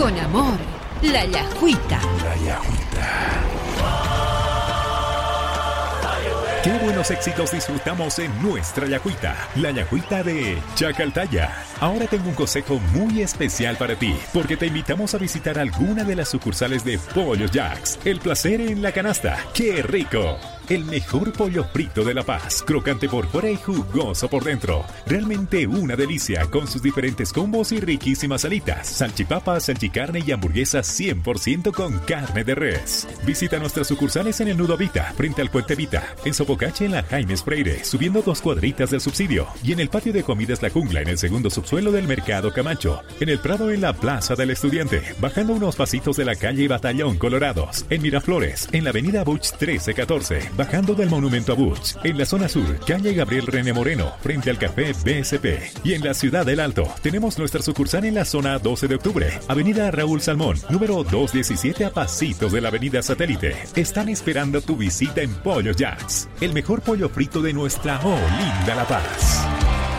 Con amor, La Yajuita. La Yajuita. Qué buenos éxitos disfrutamos en nuestra Yajuita, la Yajuita de Chacaltaya. Ahora tengo un consejo muy especial para ti, porque te invitamos a visitar alguna de las sucursales de Pollos Jacks. El placer en la canasta. ¡Qué rico! El mejor pollo frito de La Paz, crocante por fuera y jugoso por dentro. Realmente una delicia con sus diferentes combos y riquísimas alitas, salchipapas, salchicarne y hamburguesas 100% con carne de res. Visita nuestras sucursales en el Nudo Vita, frente al Puente Vita, en Sopocache en la Jaimes Freire, subiendo 2 cuadritas del subsidio, y en el patio de comidas La Jungla en el segundo subsuelo del Mercado Camacho, en el Prado en la Plaza del Estudiante, bajando unos pasitos de la calle Batallón Colorados, en Miraflores, en la avenida Buch 1314, bajando del Monumento a Buch, en la zona sur, calle Gabriel René Moreno, frente al Café BSP, y en la Ciudad del Alto, tenemos nuestra sucursal en la zona 12 de octubre, avenida Raúl Salmón, número 217 a pasitos de la avenida Satélite. Están esperando tu visita en Pollos Jacks, el mejor pollo frito de nuestra linda La Paz.